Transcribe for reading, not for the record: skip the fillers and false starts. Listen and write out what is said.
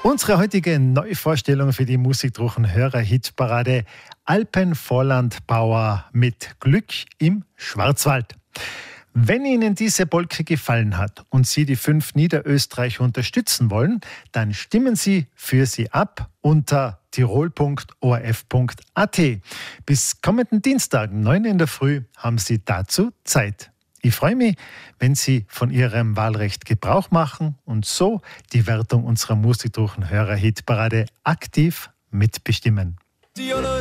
Unsere heutige Neuvorstellung für die Musikdruchen Hörer-Hitparade Alpenvorlandbauer mit Glück im Schwarzwald. Wenn Ihnen diese Polka gefallen hat und Sie die 5 Niederösterreicher unterstützen wollen, dann stimmen Sie für sie ab unter tirol.orf.at. Bis kommenden Dienstag, 9 in der Früh, haben Sie dazu Zeit. Ich freue mich, wenn Sie von Ihrem Wahlrecht Gebrauch machen und so die Wertung unserer Musikdruchen Hörer-Hitparade aktiv mitbestimmen.